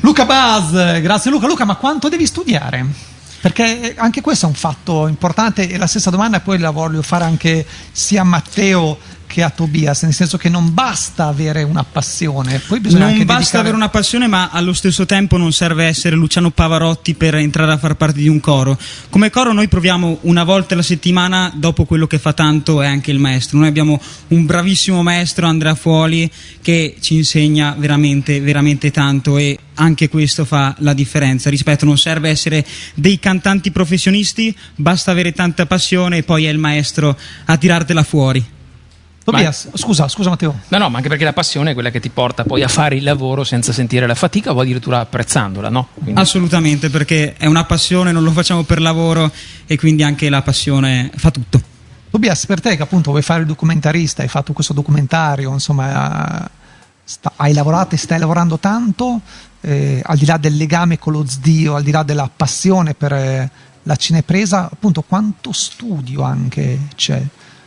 Luca Baz, grazie Luca. Luca, ma quanto devi studiare? Perché anche questo è un fatto importante, e la stessa domanda poi la voglio fare anche sia a Matteo che a Tobias, nel senso che non basta avere una passione, poi bisogna non anche basta dedicare... avere una passione, ma allo stesso tempo non serve essere Luciano Pavarotti per entrare a far parte di un coro. Come coro noi proviamo una volta alla settimana, dopo quello che fa tanto è anche il maestro. Noi abbiamo un bravissimo maestro, Andrea Fuoli, che ci insegna veramente veramente tanto, e anche questo fa la differenza. Rispetto, non serve essere dei cantanti professionisti, basta avere tanta passione e poi è il maestro a tirartela fuori. Tobias, scusa Matteo. No, ma anche perché la passione è quella che ti porta poi a fare il lavoro senza sentire la fatica o addirittura apprezzandola, no? Quindi... Assolutamente, perché è una passione, non lo facciamo per lavoro, e quindi anche la passione fa tutto. Tobias, per te che appunto vuoi fare il documentarista, hai fatto questo documentario, insomma, hai lavorato e stai lavorando tanto, al di là del legame con lo zio, al di là della passione per la cinepresa, appunto quanto studio anche c'è?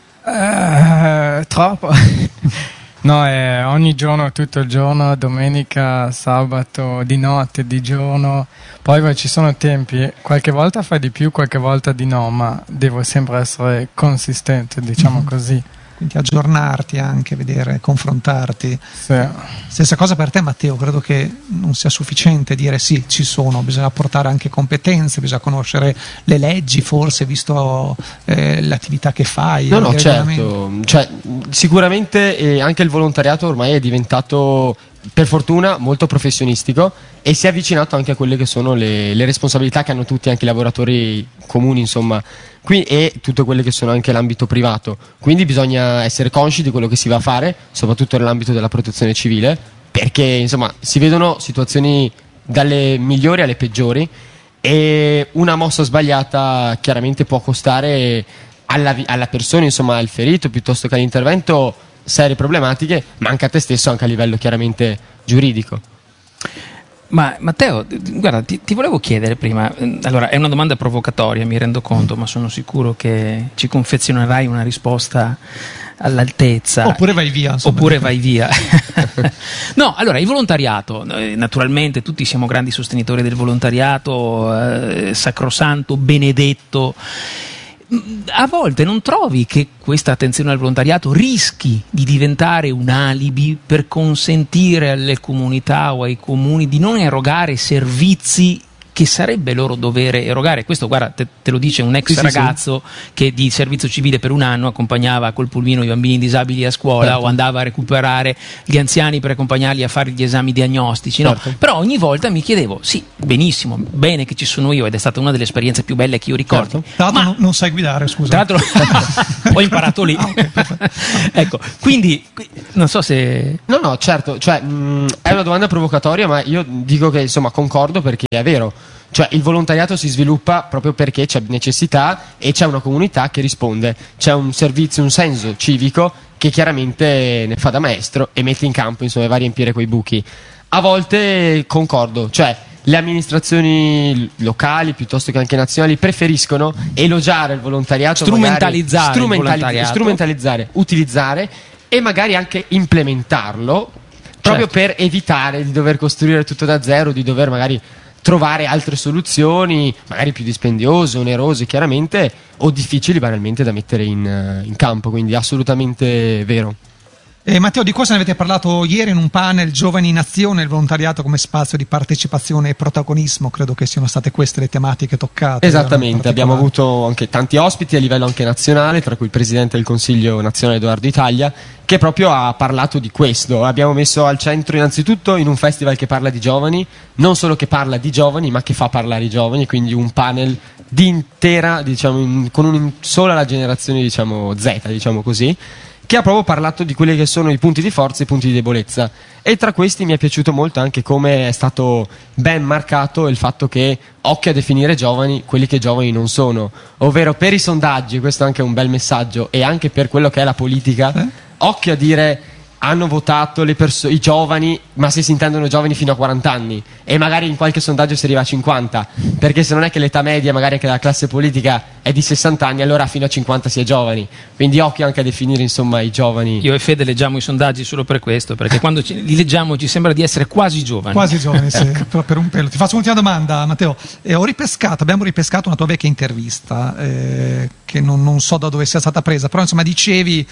Troppo. No, ogni giorno, tutto il giorno, domenica, sabato, di notte, di giorno. Poi ci sono tempi, qualche volta fai di più, qualche volta di no, ma devo sempre essere consistente, diciamo così. Quindi aggiornarti anche, vedere, confrontarti. Sì. Stessa cosa per te, Matteo, credo che non sia sufficiente dire sì, ci sono, bisogna portare anche competenze, bisogna conoscere le leggi, forse, visto l'attività che fai. No, certo, cioè, sicuramente anche il volontariato ormai è diventato, per fortuna, molto professionistico, e si è avvicinato anche a quelle che sono le responsabilità che hanno tutti, anche i lavoratori comuni, insomma, e tutte quelle che sono anche l'ambito privato. Quindi bisogna essere consci di quello che si va a fare, soprattutto nell'ambito della protezione civile, perché insomma si vedono situazioni dalle migliori alle peggiori, e una mossa sbagliata chiaramente può costare alla persona, insomma al ferito, piuttosto che all'intervento, serie problematiche, ma anche a te stesso, anche a livello chiaramente giuridico. Ma Matteo, guarda, ti volevo chiedere prima, allora è una domanda provocatoria, mi rendo conto, ma sono sicuro che ci confezionerai una risposta all'altezza. Oppure vai via. Insomma. Oppure vai via. No, allora, il volontariato, naturalmente tutti siamo grandi sostenitori del volontariato, sacrosanto, benedetto. A volte non trovi che questa attenzione al volontariato rischi di diventare un alibi per consentire alle comunità o ai comuni di non erogare servizi che sarebbe loro dovere erogare? Questo, guarda, te lo dice un ex ragazzo che di servizio civile per un anno accompagnava col pulmino i bambini disabili a scuola, o andava a recuperare gli anziani per accompagnarli a fare gli esami diagnostici, no? Però ogni volta mi chiedevo, sì, benissimo, bene che ci sono io, ed è stata una delle esperienze più belle che io ricordo. Tra l'altro non sai guidare, scusa. Tra l'altro ho imparato lì. Ecco, quindi non so se... No, certo, cioè è una domanda provocatoria, ma io dico che insomma concordo, perché è vero. Cioè il volontariato si sviluppa proprio perché c'è necessità e c'è una comunità che risponde, c'è un servizio, un senso civico che chiaramente ne fa da maestro e mette in campo, insomma, va a riempire quei buchi. A volte concordo, cioè le amministrazioni locali piuttosto che anche nazionali preferiscono elogiare il volontariato, strumentalizzare, utilizzare e magari anche implementarlo, proprio per evitare di dover costruire tutto da zero, di dover magari trovare altre soluzioni, magari più dispendiose, onerose chiaramente, o difficili banalmente da mettere in campo, quindi assolutamente vero. Matteo, di cosa ne avete parlato ieri in un panel Giovani in Azione, il volontariato come spazio di partecipazione e protagonismo? Credo che siano state queste le tematiche toccate. Esattamente, abbiamo avuto anche tanti ospiti a livello anche nazionale, tra cui il Presidente del Consiglio nazionale Edoardo Italia, che proprio ha parlato di questo. Abbiamo messo al centro innanzitutto, in un festival che parla di giovani, non solo che parla di giovani, ma che fa parlare i giovani, quindi un panel di intera, diciamo, con una sola la generazione, diciamo, Z, diciamo così, che ha proprio parlato di quelli che sono i punti di forza e i punti di debolezza, e tra questi mi è piaciuto molto anche come è stato ben marcato il fatto che occhio a definire giovani quelli che giovani non sono, ovvero per i sondaggi, questo è anche un bel messaggio, e anche per quello che è la politica, occhio a dire hanno votato i giovani, ma se si intendono giovani fino a 40 anni, e magari in qualche sondaggio si arriva a 50, perché se non è che l'età media magari anche della classe politica è di 60 anni, allora fino a 50 si è giovani, quindi occhio anche a definire insomma i giovani. Io e Fede leggiamo i sondaggi solo per questo, perché quando li leggiamo ci sembra di essere quasi giovani. Quasi giovani, sì, però per un pelo. Ti faccio un'ultima domanda, Matteo. Abbiamo ripescato una tua vecchia intervista, che non so da dove sia stata presa, però insomma dicevi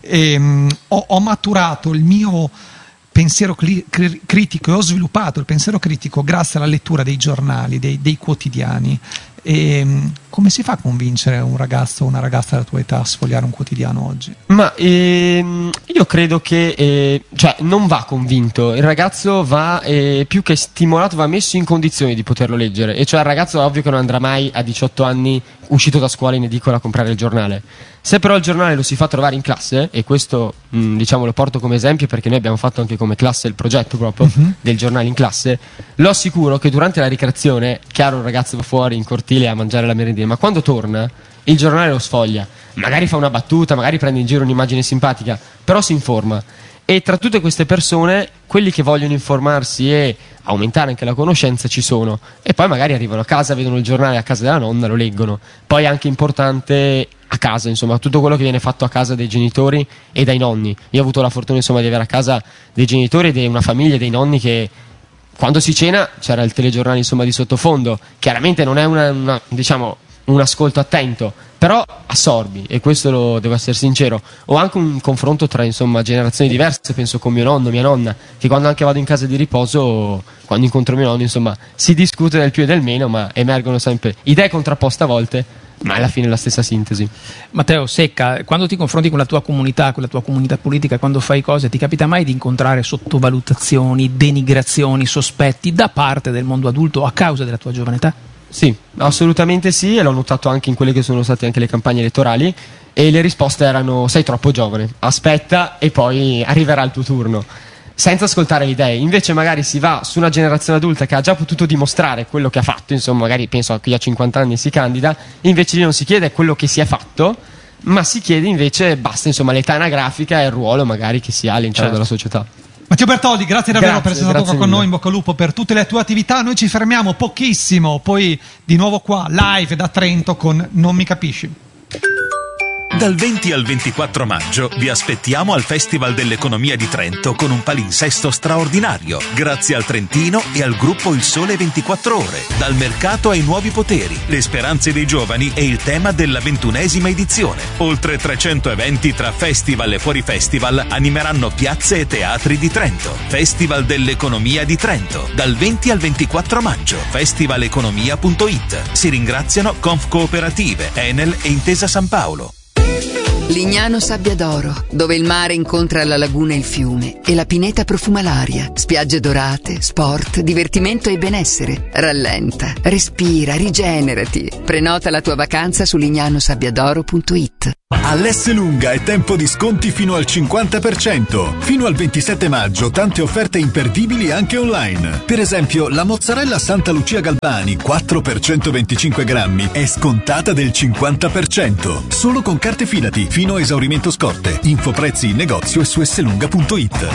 ho maturato il mio pensiero critico e ho sviluppato il pensiero critico grazie alla lettura dei giornali, dei quotidiani. Come si fa a convincere un ragazzo o una ragazza della tua età a sfogliare un quotidiano oggi? Ma io credo che non va convinto, il ragazzo va più che stimolato, va messo in condizioni di poterlo leggere, e cioè il ragazzo è ovvio che non andrà mai a 18 anni uscito da scuola in edicola a comprare il giornale. Se però il giornale lo si fa trovare in classe, e questo lo porto come esempio perché noi abbiamo fatto anche come classe il progetto proprio del giornale in classe, lo assicuro che durante la ricreazione, chiaro, il ragazzo va fuori in cortile a mangiare la merendina, ma quando torna il giornale lo sfoglia, magari fa una battuta, magari prende in giro un'immagine simpatica, però si informa. E tra tutte queste persone, quelli che vogliono informarsi e aumentare anche la conoscenza ci sono, e poi magari arrivano a casa, vedono il giornale a casa della nonna, lo leggono. Poi è anche importante a casa, insomma, tutto quello che viene fatto a casa dei genitori e dai nonni. Io ho avuto la fortuna insomma di avere a casa dei genitori e di una famiglia, dei nonni, che quando si cena c'era il telegiornale insomma di sottofondo. Chiaramente non è un ascolto attento, però assorbi, e questo devo essere sincero. Ho anche un confronto tra insomma generazioni diverse, penso con mio nonno, mia nonna, che quando anche vado in casa di riposo, quando incontro mio nonno, insomma, si discute del più e del meno, ma emergono sempre idee contrapposte a volte, ma alla fine è la stessa sintesi. Matteo Secca, quando ti confronti con la tua comunità politica, quando fai cose, ti capita mai di incontrare sottovalutazioni, denigrazioni, sospetti da parte del mondo adulto a causa della tua giovane età? Sì, assolutamente sì, e l'ho notato anche in quelle che sono state anche le campagne elettorali, e le risposte erano: sei troppo giovane, aspetta e poi arriverà il tuo turno, senza ascoltare le idee. Invece magari si va su una generazione adulta che ha già potuto dimostrare quello che ha fatto, insomma, magari penso a chi ha 50 anni e si candida, invece lì non si chiede quello che si è fatto, ma si chiede invece basta, insomma, l'età anagrafica e il ruolo magari che si ha all'interno della società. Matteo Bertoldi, grazie davvero per essere stato qua con noi, in bocca al lupo per tutte le tue attività. Noi ci fermiamo pochissimo, poi di nuovo qua live da Trento con Non mi capisci. Dal 20 al 24 maggio vi aspettiamo al Festival dell'Economia di Trento con un palinsesto straordinario, grazie al Trentino e al gruppo Il Sole 24 Ore. Dal mercato ai nuovi poteri, le speranze dei giovani e il tema della 21esima edizione. Oltre 300 eventi tra festival e fuori festival animeranno piazze e teatri di Trento. Festival dell'Economia di Trento, dal 20 al 24 maggio. Festivaleconomia.it. Si ringraziano Conf Cooperative, Enel e Intesa San Paolo. Lignano Sabbia d'Oro, dove il mare incontra la laguna e il fiume e la pineta profuma l'aria. Spiagge dorate, sport, divertimento e benessere. Rallenta, respira, rigenerati. Prenota la tua vacanza su lignanosabbiadoro.it. All'Esselunga è tempo di sconti fino al 50%. Fino al 27 maggio tante offerte imperdibili anche online. Per esempio, la mozzarella Santa Lucia Galbani 4 per 125 grammi è scontata del 50%. Solo con carte Filati fino a esaurimento scorte. Info prezzi in negozio e su esselunga.it.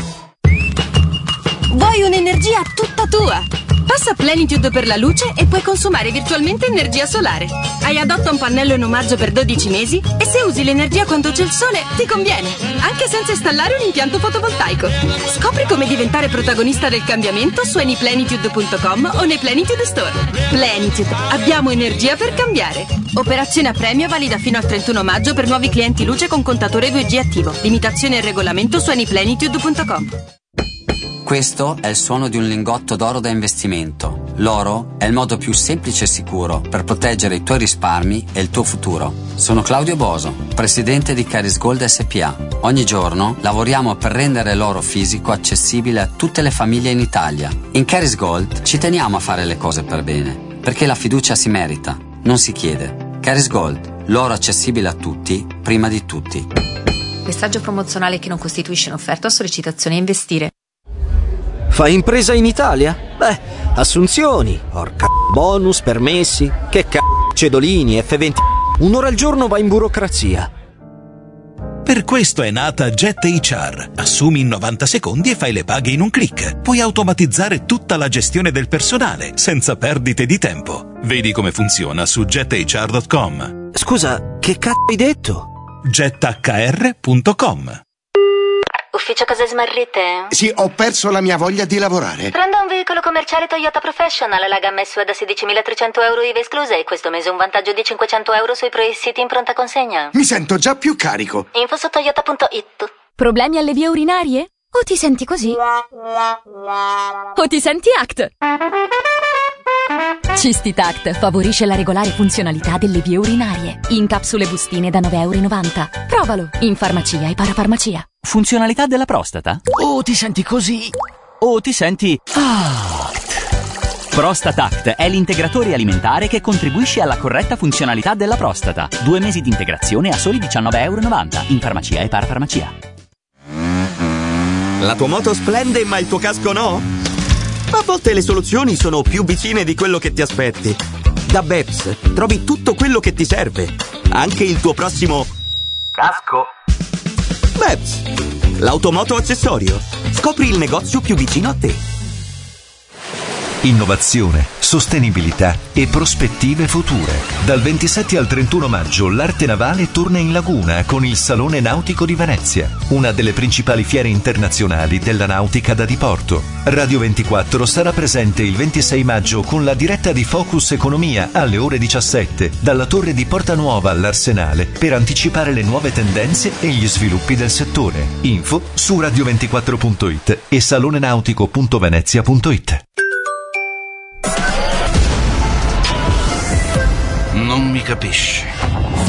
Vuoi un'energia tutta tua? Passa Plenitude per la luce e puoi consumare virtualmente energia solare. Hai adotta un pannello in omaggio per 12 mesi e se usi l'energia quando c'è il sole ti conviene, anche senza installare un impianto fotovoltaico. Scopri come diventare protagonista del cambiamento su anyplenitude.com o nei Plenitude Store. Plenitude, abbiamo energia per cambiare. Operazione a premio valida fino al 31 maggio per nuovi clienti luce con contatore 2G attivo. Limitazione e regolamento su anyplenitude.com. Questo è il suono di un lingotto d'oro da investimento. L'oro è il modo più semplice e sicuro per proteggere i tuoi risparmi e il tuo futuro. Sono Claudio Boso, presidente di Caris Gold SPA. Ogni giorno lavoriamo per rendere l'oro fisico accessibile a tutte le famiglie in Italia. In Caris Gold ci teniamo a fare le cose per bene, perché la fiducia si merita, non si chiede. Caris Gold, l'oro accessibile a tutti, prima di tutti. Messaggio promozionale che non costituisce un'offerta o sollecitazione a investire. Fai impresa in Italia? Beh, assunzioni, bonus, permessi, cedolini, F20. Un'ora al giorno va in burocrazia. Per questo è nata Jet HR. Assumi in 90 secondi e fai le paghe in un click. Puoi automatizzare tutta la gestione del personale, senza perdite di tempo. Vedi come funziona su jethr.com. Scusa, che cazzo hai detto? jethr.com. Ufficio cose smarrite? Sì, ho perso la mia voglia di lavorare. Prenda un veicolo commerciale Toyota Professional, la gamma SUV da 16.300 euro IVA esclusa e questo mese un vantaggio di 500 euro sui pre-siti in pronta consegna. Mi sento già più carico. Info su toyota.it. Problemi alle vie urinarie? O ti senti così? O ti senti ACT? Cistitact favorisce la regolare funzionalità delle vie urinarie. In capsule bustine da €9,90. Provalo in farmacia e parafarmacia. Funzionalità della prostata? O ti senti così? O ti senti ACT? Prostatact è l'integratore alimentare che contribuisce alla corretta funzionalità della prostata. 2 mesi di integrazione a soli €19,90 in farmacia e parafarmacia. La tua moto splende ma il tuo casco no? A volte le soluzioni sono più vicine di quello che ti aspetti. Da Beps trovi tutto quello che ti serve, anche il tuo prossimo casco. Beps, l'automoto accessorio. Scopri il negozio più vicino a te. Innovazione, sostenibilità e prospettive future. Dal 27 al 31 maggio l'arte navale torna in laguna con il Salone Nautico di Venezia, una delle principali fiere internazionali della nautica da diporto. Radio 24 sarà presente il 26 maggio con la diretta di Focus Economia alle ore 17 dalla torre di Porta Nuova all'Arsenale per anticipare le nuove tendenze e gli sviluppi del settore. Info su radio24.it e salonenautico.venezia.it. Non mi capisci.